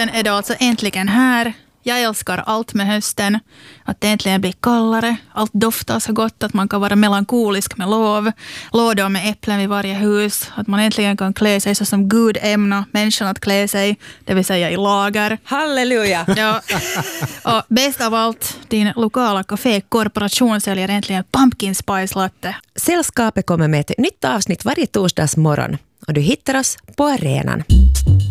är då alltså äntligen här. Jag älskar allt med hösten. Att det äntligen blir kallare. Allt doftar så gott att man kan vara melankolisk med lov. Lådor med äpplen vid varje hus. Att man äntligen kan klä sig så som Gud ämnar människan att klä sig. Det vill säga i lager. Halleluja! Ja. Och bäst av allt, din lokala kafékorporation säljer äntligen pumpkin spice latte. Sällskapet kommer med ett nytt avsnitt varje torsdagsmorgon. Och du hittar oss på arenan.